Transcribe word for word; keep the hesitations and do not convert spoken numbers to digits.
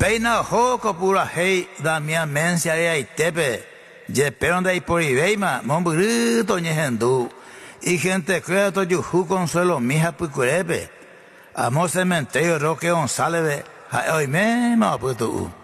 Peina Hoko pura hey da minha mensia e tepe. Je peonda y por ibeima, mombrito ñehendu. Y gente crea to yuhu consuelo mija pucurepe. Amo cementerio Roque González, hoy me ma putu.